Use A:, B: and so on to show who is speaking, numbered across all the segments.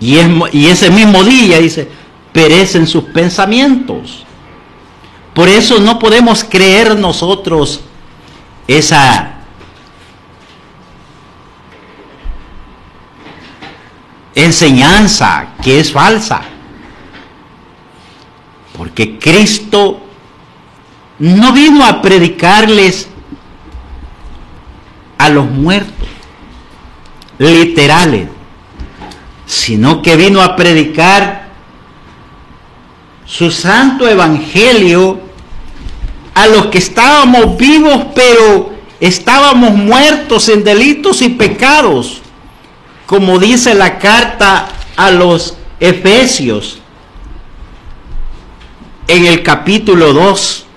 A: Y ese mismo día dice, perecen sus pensamientos. Por eso no podemos creer nosotros esa enseñanza que es falsa. Porque Cristo no vino a predicarles a los muertos, literales, sino que vino a predicar su santo evangelio a los que estábamos vivos, pero estábamos muertos en delitos y pecados, como dice la carta a los Efesios en el capítulo 2,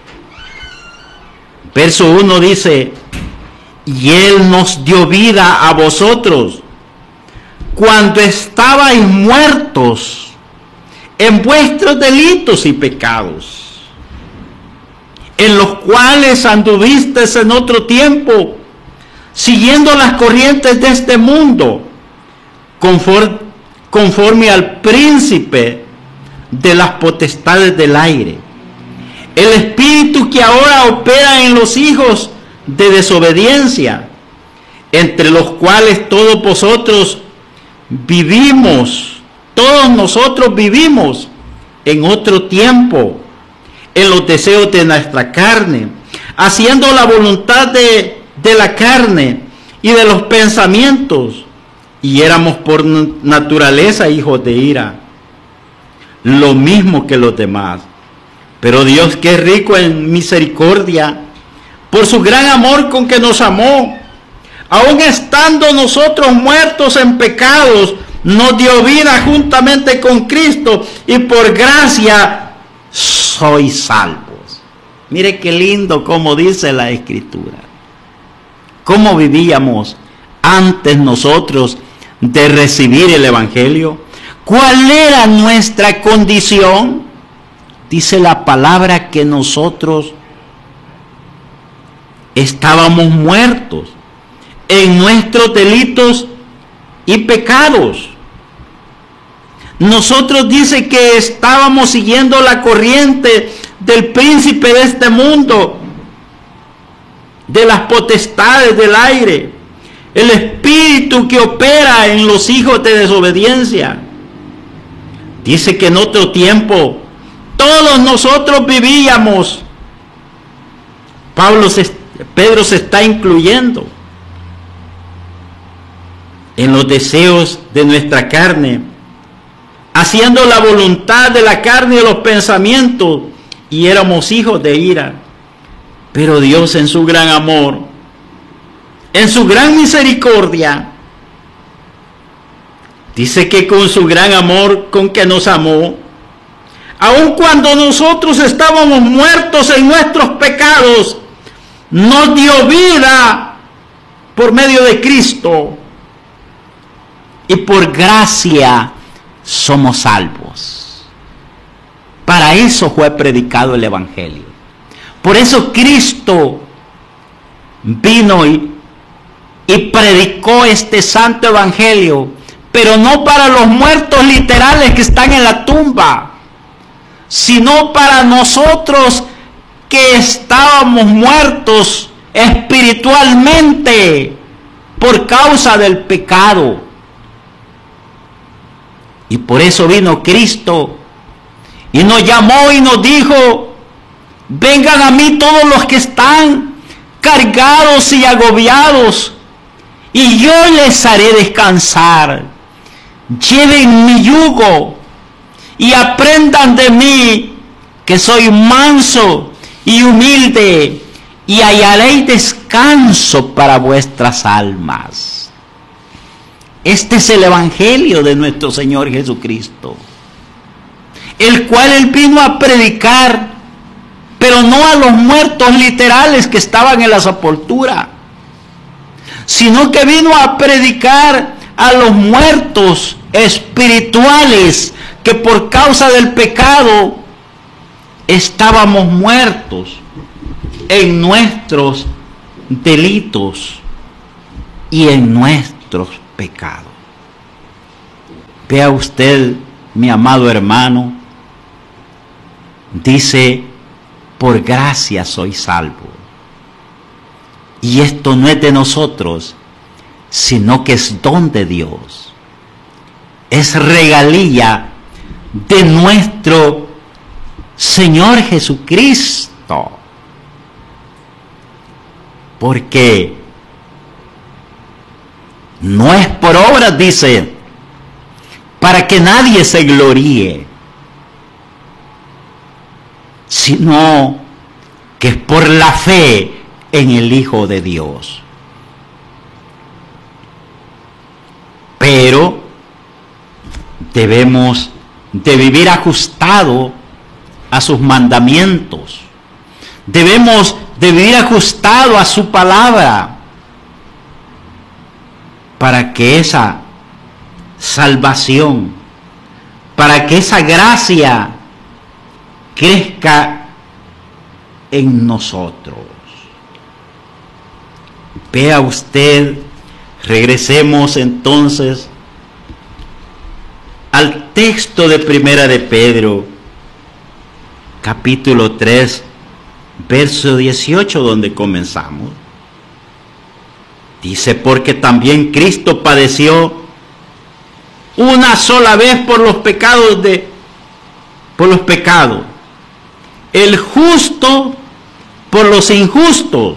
A: verso 1 dice, y Él nos dio vida a vosotros cuando estabais muertos en vuestros delitos y pecados, en los cuales anduvisteis en otro tiempo, siguiendo las corrientes de este mundo, conforme al príncipe de las potestades del aire, el espíritu que ahora opera en los hijos de desobediencia, entre los cuales todos nosotros vivimos en otro tiempo, en los deseos de nuestra carne, haciendo la voluntad de la carne y de los pensamientos, y éramos por naturaleza hijos de ira, lo mismo que los demás. Pero Dios, que es rico en misericordia, por su gran amor con que nos amó, aun estando nosotros muertos en pecados, nos dio vida juntamente con Cristo, y por gracia sois salvos. Mire qué lindo como dice la Escritura. ¿Cómo vivíamos antes nosotros de recibir el Evangelio? ¿Cuál era nuestra condición? Dice la palabra que nosotros estábamos muertos en nuestros delitos y pecados. Nosotros dice que estábamos siguiendo la corriente del príncipe de este mundo, de las potestades del aire, el espíritu que opera en los hijos de desobediencia. Dice que en otro tiempo todos nosotros vivíamos, Pedro se está incluyendo, en los deseos de nuestra carne, haciendo la voluntad de la carne y de los pensamientos, y éramos hijos de ira. Pero Dios, en su gran amor, en su gran misericordia, dice que con su gran amor con que nos amó, aun cuando nosotros estábamos muertos en nuestros pecados, nos dio vida por medio de Cristo, y por gracia somos salvos. Para eso fue predicado el Evangelio. Por eso Cristo vino y predicó este santo Evangelio, pero no para los muertos literales que están en la tumba, sino para nosotros que estábamos muertos espiritualmente por causa del pecado. Y por eso vino Cristo y nos llamó y nos dijo: vengan a mí todos los que están cargados y agobiados, y yo les haré descansar. Lleven mi yugo y aprendan de mí, que soy manso y humilde, y hallaréis descanso para vuestras almas. Este es el Evangelio de nuestro Señor Jesucristo, el cual Él vino a predicar, pero no a los muertos literales que estaban en la sepultura, sino que vino a predicar a los muertos espirituales, que por causa del pecado estábamos muertos en nuestros delitos y en nuestros pecados. Vea usted, mi amado hermano, dice, por gracia soy salvo. Y esto no es de nosotros, sino que es don de Dios. Es regalía de nuestro Señor Jesucristo. Porque no es por obras, dice, para que nadie se gloríe, sino que es por la fe en el Hijo de Dios. Pero debemos de vivir ajustado a sus mandamientos. Debemos de vivir ajustado a su palabra, para que esa salvación, para que esa gracia crezca en nosotros. Vea usted, regresemos entonces al texto de Primera de Pedro, capítulo 3, verso 18, donde comenzamos. Dice, porque también Cristo padeció una sola vez por los pecados, el justo por los injustos,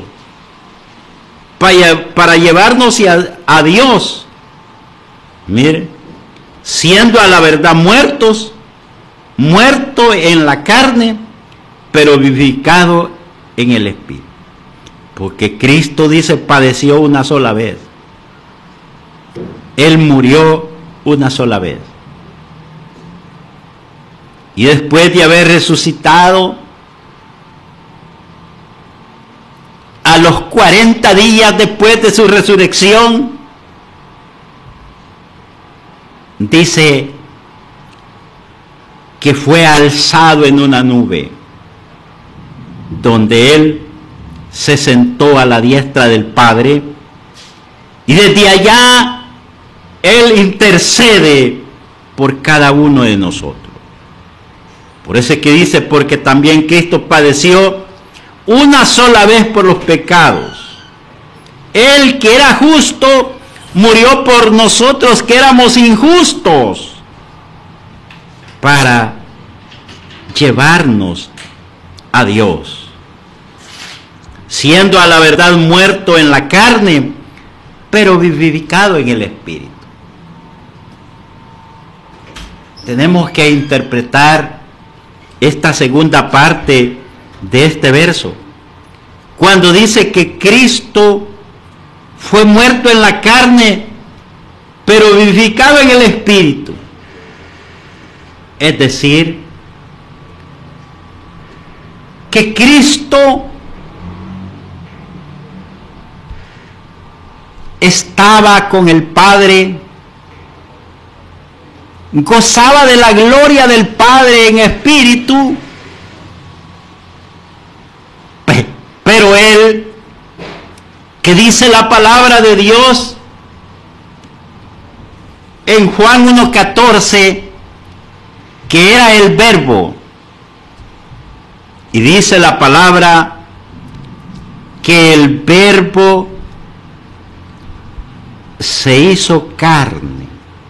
A: para llevarnos a Dios. Mire, siendo a la verdad muerto en la carne, pero vivificado en el Espíritu. Porque Cristo, dice, padeció una sola vez. Él murió una sola vez. Y después de haber resucitado, a los 40 días después de su resurrección, dice que fue alzado en una nube, donde Él se sentó a la diestra del Padre, y desde allá Él intercede por cada uno de nosotros. Por eso es que dice, porque también Cristo padeció una sola vez por los pecados. Él, que era justo, murió por nosotros que éramos injustos, para llevarnos a Dios. Siendo a la verdad muerto en la carne, pero vivificado en el Espíritu. Tenemos que interpretar esta segunda parte de este verso, cuando dice que Cristo fue muerto en la carne, pero vivificado en el Espíritu. Es decir, que Cristo estaba con el Padre, gozaba de la gloria del Padre en espíritu, pero Él, que dice la palabra de Dios en Juan 1:14, que era el Verbo, y dice la palabra que el Verbo se hizo carne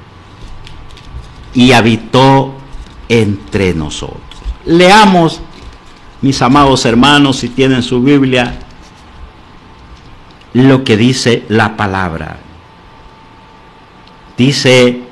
A: y habitó entre nosotros. Leamos, mis amados hermanos, si tienen su Biblia, lo que dice la palabra. Dice,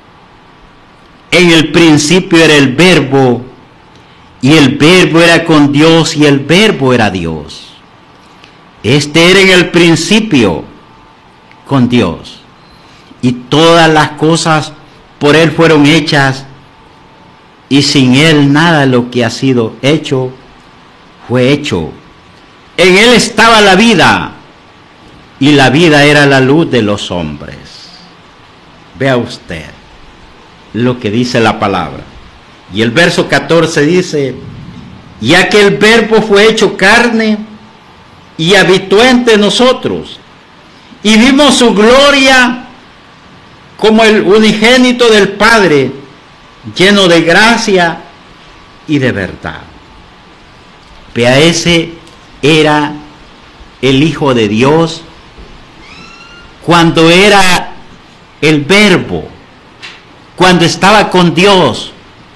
A: en el principio era el Verbo, y el Verbo era con Dios, y el Verbo era Dios. Este era en el principio con Dios, y todas las cosas por Él fueron hechas, y sin Él nada de lo que ha sido hecho fue hecho. En Él estaba la vida, y la vida era la luz de los hombres. Vea usted lo que dice la palabra. Y el verso 14 dice, ya que el Verbo fue hecho carne y habitó entre nosotros, y vimos su gloria como el unigénito del Padre, lleno de gracia y de verdad. Vea, ese era el Hijo de Dios cuando era el Verbo, cuando estaba con Dios,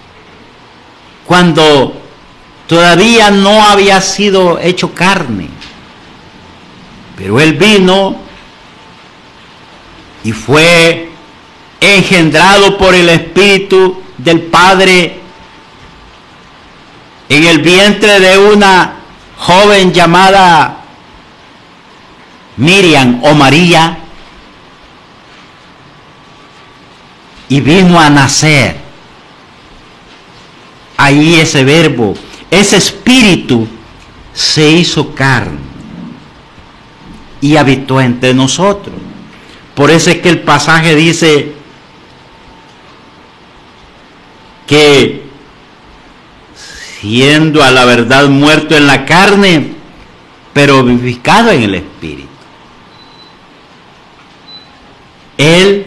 A: cuando todavía no había sido hecho carne. Pero Él vino y fue engendrado por el Espíritu del Padre en el vientre de una joven llamada Miriam o María, y vino a nacer. Ahí ese Verbo, ese Espíritu se hizo carne y habitó entre nosotros. Por eso es que el pasaje dice que siendo a la verdad muerto en la carne, pero vivificado en el Espíritu. Él,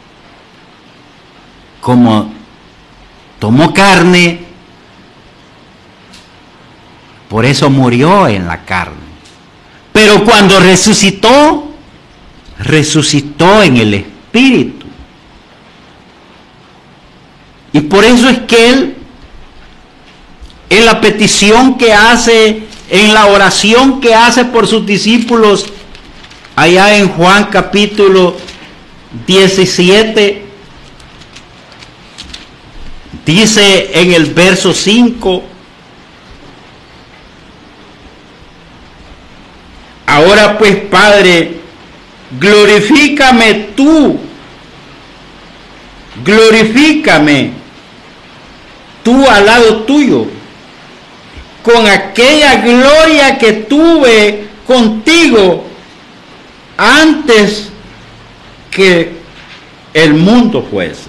A: como tomó carne, por eso murió en la carne. Pero cuando resucitó, resucitó en el Espíritu. Y por eso es que Él, en la petición que hace, en la oración que hace por sus discípulos, allá en Juan capítulo 17, dice en el verso 5, ahora pues, Padre, glorifícame tú al lado tuyo, con aquella gloria que tuve contigo antes que el mundo fuese.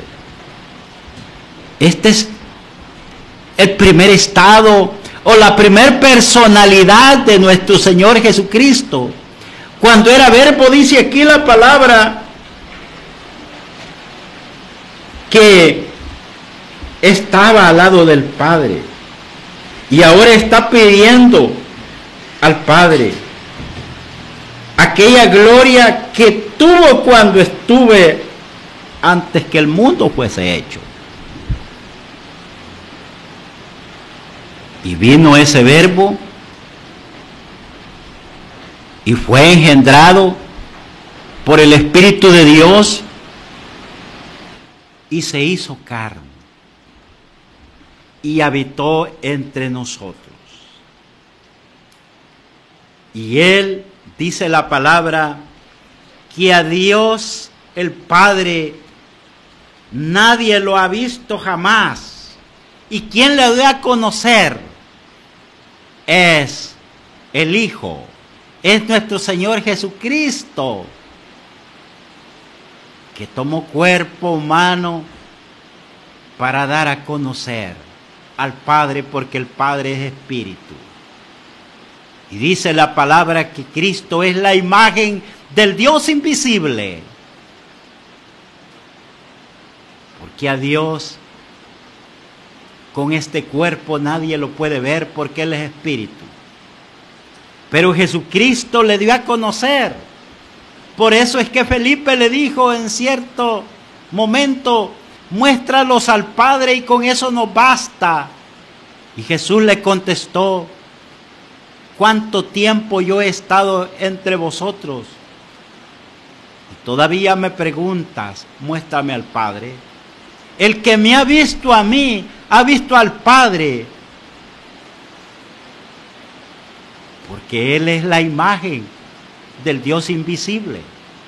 A: Este es el primer estado o la primer personalidad de nuestro Señor Jesucristo. Cuando era Verbo, dice aquí la palabra que estaba al lado del Padre y ahora está pidiendo al Padre aquella gloria que tuvo cuando estuve antes que el mundo fuese hecho. Y vino ese Verbo y fue engendrado por el Espíritu de Dios y se hizo carne y habitó entre nosotros. Y Él, dice la palabra, que a Dios el Padre nadie lo ha visto jamás. ¿Y quién le dio a conocer? Es el Hijo, es nuestro Señor Jesucristo, que tomó cuerpo humano para dar a conocer al Padre, porque el Padre es Espíritu. Y dice la palabra que Cristo es la imagen del Dios invisible, porque a Dios con este cuerpo nadie lo puede ver porque Él es Espíritu. Pero Jesucristo le dio a conocer. Por eso es que Felipe le dijo en cierto momento, muéstralos al Padre y con eso nos basta. Y Jesús le contestó, ¿cuánto tiempo yo he estado entre vosotros? Y todavía me preguntas, muéstrame al Padre. El que me ha visto a mí, ha visto al Padre. Porque Él es la imagen del Dios invisible.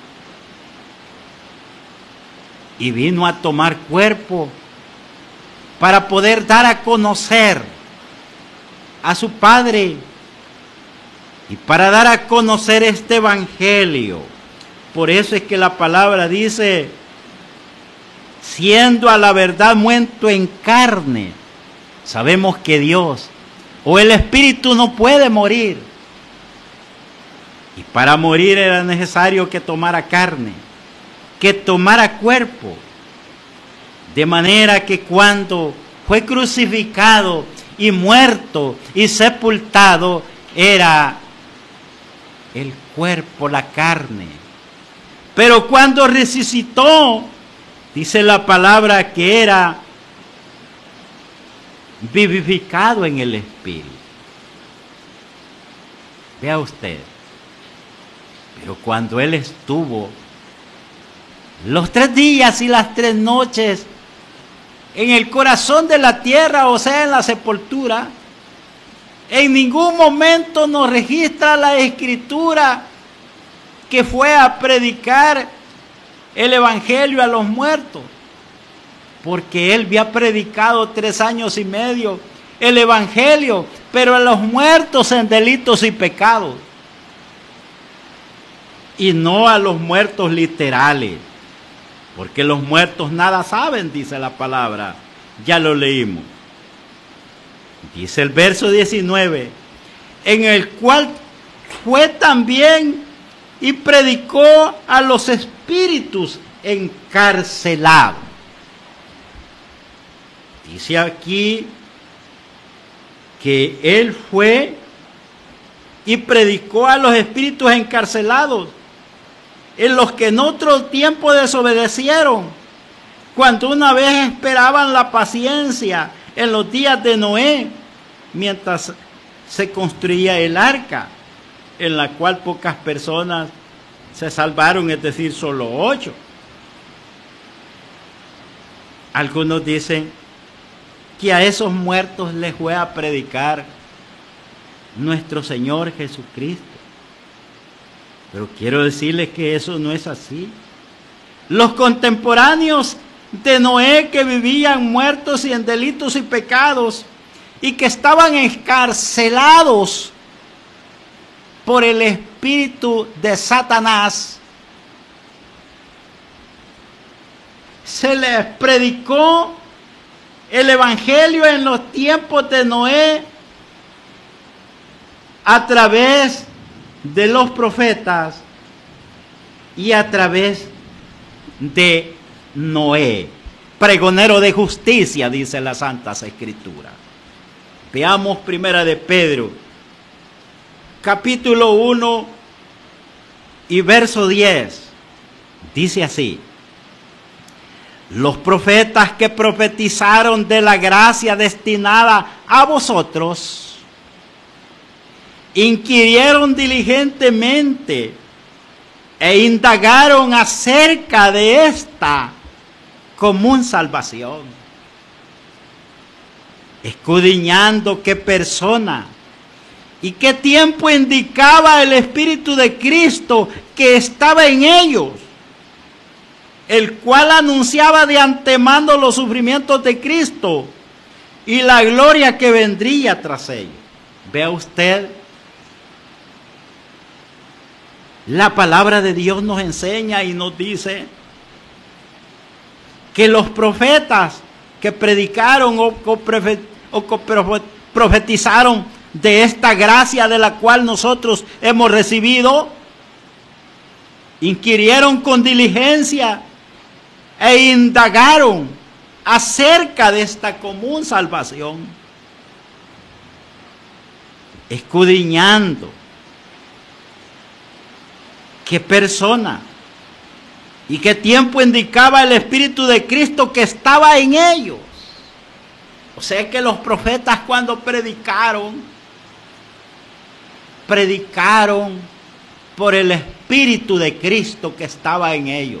A: Y vino a tomar cuerpo para poder dar a conocer a su Padre y para dar a conocer este evangelio. Por eso es que la palabra dice, siendo a la verdad muerto en carne. Sabemos que Dios o el Espíritu no puede morir. Y para morir era necesario que tomara carne. que tomara cuerpo, de manera que cuando fue crucificado y muerto y sepultado, era el cuerpo, la carne. Pero cuando resucitó, dice la palabra que era vivificado en el Espíritu. Vea usted, pero cuando Él estuvo los 3 días y las 3 noches en el corazón de la tierra, o sea, en la sepultura, en ningún momento nos registra la Escritura que fue a predicar el Evangelio a los muertos, porque Él había predicado 3 años y medio el Evangelio, pero a los muertos en delitos y pecados, y no a los muertos literales, porque los muertos nada saben, dice la palabra, ya lo leímos. Dice el verso 19, en el cual fue también y predicó a los espíritus encarcelados. Dice aquí que Él fue y predicó a los espíritus encarcelados, en los que en otro tiempo desobedecieron, cuando una vez esperaban la paciencia en los días de Noé, mientras se construía el arca, en la cual pocas personas se salvaron, es decir, solo 8. Algunos dicen que a esos muertos les fue a predicar nuestro Señor Jesucristo. Pero quiero decirles que eso no es así. Los contemporáneos de Noé, que vivían muertos y en delitos y pecados, y que estaban encarcelados por el espíritu de Satanás, se les predicó el Evangelio en los tiempos de Noé a través de los profetas y a través de Noé, pregonero de justicia, dice las Santas Escrituras. Veamos Primera de Pedro, capítulo 1 y verso 10. Dice así: los profetas que profetizaron de la gracia destinada a vosotros inquirieron diligentemente e indagaron acerca de esta común salvación, escudriñando qué persona y qué tiempo indicaba el Espíritu de Cristo que estaba en ellos, el cual anunciaba de antemano los sufrimientos de Cristo y la gloria que vendría tras ellos. Vea usted, la palabra de Dios nos enseña y nos dice que los profetas que predicaron o profetizaron de esta gracia de la cual nosotros hemos recibido, inquirieron con diligencia e indagaron acerca de esta común salvación, escudriñando qué persona y qué tiempo indicaba el Espíritu de Cristo que estaba en ellos. O sea que los profetas, cuando predicaron por el Espíritu de Cristo que estaba en ellos.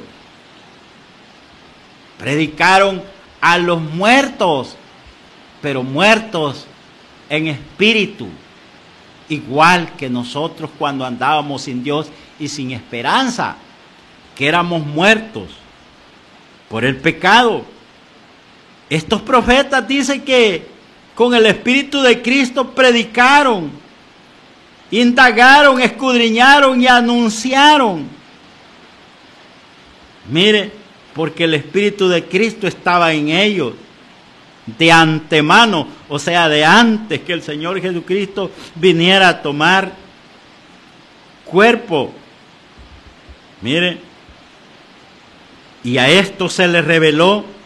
A: Predicaron a los muertos, pero muertos en espíritu, igual que nosotros cuando andábamos sin Dios y sin esperanza, que éramos muertos por el pecado. Estos profetas dicen que con el Espíritu de Cristo predicaron, indagaron, escudriñaron y anunciaron. Mire, porque el Espíritu de Cristo estaba en ellos de antemano, o sea, de antes que el Señor Jesucristo viniera a tomar cuerpo. Mire,
B: Y a esto se le reveló